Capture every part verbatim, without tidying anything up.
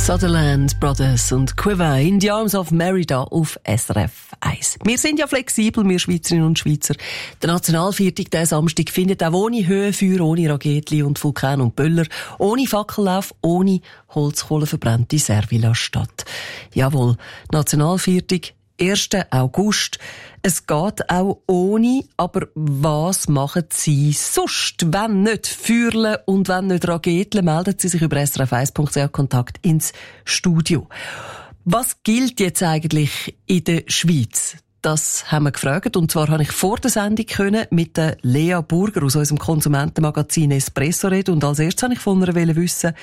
Sutherland Brothers und Quiver in the Arms of Merida auf S R F eins. Wir sind ja flexibel, wir Schweizerinnen und Schweizer. Der Nationalviertag diesen Samstag findet auch ohne Höhenfeuer, ohne Raketli und Vulkan und Böller, ohne Fackellauf, ohne Holzkohle verbrannte Servila statt. Jawohl, Nationalviertag, ersten August. Es geht auch ohne, aber was machen Sie sonst? Wenn nicht Feuerle und wenn nicht Raketle, melden Sie sich über s r f eins punkt c h Kontakt ins Studio. Was gilt jetzt eigentlich in der Schweiz? Das haben wir gefragt. Und zwar habe ich vor der Sendung können mit der Lea Burger aus unserem Konsumentenmagazin Espresso reden. Und als erstes wollte ich von ihr wissen,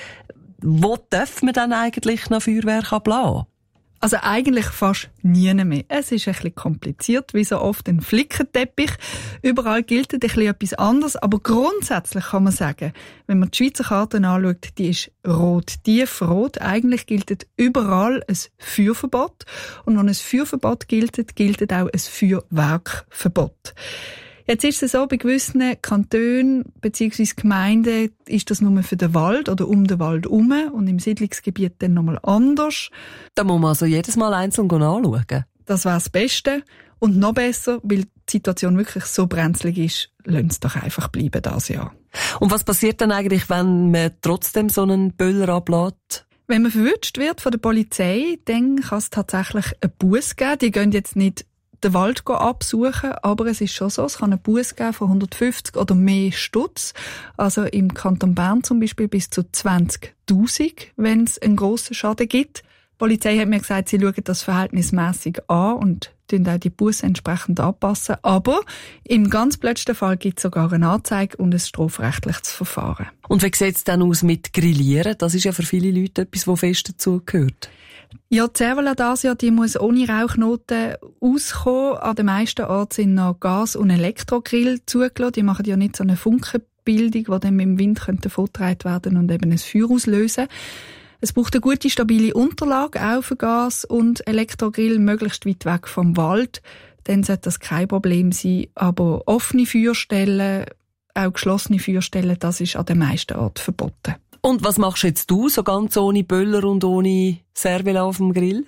wo darf man dann eigentlich noch Feuerwerk ablassen? Also eigentlich fast nie mehr. Es ist ein bisschen kompliziert, wie so oft ein Flickenteppich. Überall gilt ein bisschen etwas anderes, aber grundsätzlich kann man sagen, wenn man die Schweizer Karte anschaut, die ist rot, tiefrot. Eigentlich gilt überall ein Feuerverbot. Und wenn ein Feuerverbot gilt, gilt auch ein Feuerwerkverbot. Jetzt ist es so, bei gewissen Kantonen bzw. Gemeinden ist das nur für den Wald oder um den Wald herum und im Siedlungsgebiet dann nochmal anders. Da muss man also jedes Mal einzeln anschauen. Das wäre das Beste. Und noch besser, weil die Situation wirklich so brenzlig ist, lassen es doch einfach bleiben das Jahr. Und was passiert dann eigentlich, wenn man trotzdem so einen Böller ablässt? Wenn man verwünscht wird von der Polizei, dann kann es tatsächlich einen Buss geben. Die gehen jetzt nicht den Wald absuchen, aber es ist schon so, es kann einen Buss geben von hundertfünfzig oder mehr Stutz. Also im Kanton Bern zum Beispiel bis zu zwanzigtausend, wenn es einen grossen Schaden gibt. Die Polizei hat mir gesagt, sie schauen das verhältnismässig an und tun auch die Busse entsprechend anpassen. Aber im ganz blödsten Fall gibt es sogar eine Anzeige und ein strafrechtliches Verfahren. Und wie sieht es dann aus mit Grillieren? Das ist ja für viele Leute etwas, was fest dazugehört. Ja, die Servila das Jahr, die muss ohne Rauchnoten auskommen. An den meisten Orten sind noch Gas- und Elektrogrill zugelassen. Die machen ja nicht so eine Funkenbildung, die dann mit dem Wind vorgetragen werden und eben ein Feuer auslösen. Es braucht eine gute, stabile Unterlage, auch für Gas- und Elektrogrill, möglichst weit weg vom Wald. Dann sollte das kein Problem sein. Aber offene Feuerstellen, auch geschlossene Feuerstellen, das ist an den meisten Orten verboten. Und was machst jetzt du, so ganz ohne Böller und ohne Servila auf dem Grill?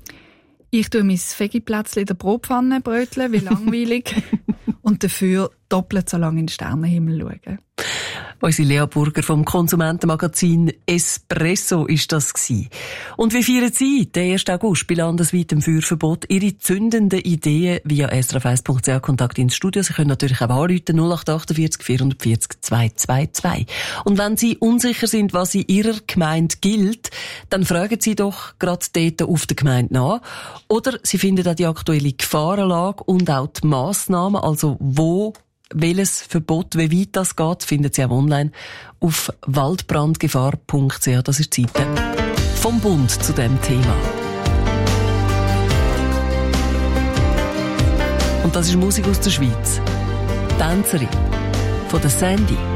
Ich tue mein Veggie-Plätzchen in der Bratpfanne bröteln, wie langweilig. Und dafür doppelt so lange in den Sternenhimmel schauen. Unsere Lea Burger vom Konsumentenmagazin Espresso ist das gsi. Und wie feiern Sie den ersten August bei landesweitem Feuerverbot? Ihre zündenden Ideen via s r f eins punkt c h Kontakt ins Studio. Sie können natürlich auch anrufen null acht achtundvierzig vierhundertvierzig zweihundertzweiundzwanzig. Und wenn Sie unsicher sind, was in Ihrer Gemeinde gilt, dann fragen Sie doch gerade dort auf der Gemeinde nach. Oder Sie finden auch die aktuelle Gefahrenlage und auch die Massnahmen, also wo welches Verbot, wie weit das geht, finden Sie auch online auf waldbrandgefahr punkt c h. Das ist die Seite vom Bund zu diesem Thema. Und das ist Musik aus der Schweiz. Tänzerin von der Sandy.